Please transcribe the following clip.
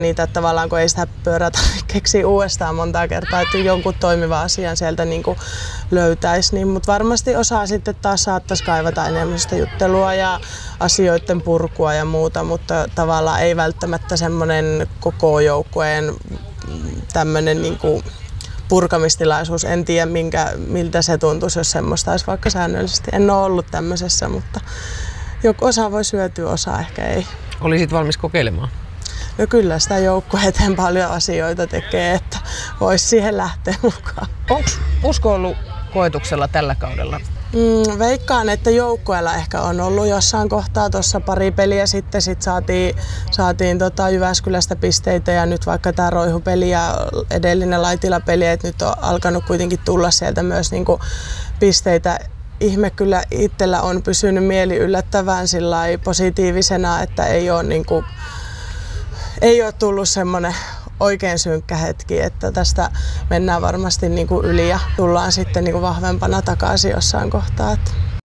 niitä tavallaan, kun ei sitä pyörätä keksiä uudestaan montaa kertaa, että jonkun toimiva asian sieltä niin kuin löytäisi. Niin, mutta varmasti osaa sitten taas saattaisi kaivata enemmän sitä juttelua ja asioiden purkua ja muuta, mutta tavallaan ei välttämättä semmoinen koko joukkueen tämmöinen niin kuin purkamistilaisuus. En tiedä, miltä se tuntuisi, jos semmoista olisi vaikka säännöllisesti. En ole ollut tämmöisessä, mutta joku osa voi hyötyä, osa ehkä ei. Olisit valmis kokeilemaan? No kyllä sitä joukkue eteen paljon asioita tekee, että voisi siihen lähteä mukaan. Onko usko ollut koetuksella tällä kaudella? Veikkaan, että joukkueella ehkä on ollut jossain kohtaa. Tuossa pari peliä sitten saatiin Jyväskylästä pisteitä ja nyt vaikka tämä Roihupeli ja edellinen Laitila-peli, että nyt on alkanut kuitenkin tulla sieltä myös niinku pisteitä. Ihme kyllä itsellä on pysynyt mieli yllättävän positiivisena, että ei ole tullut semmoinen oikein synkkä hetki, että tästä mennään varmasti yli ja tullaan sitten vahvempana takaisin jossain kohtaa.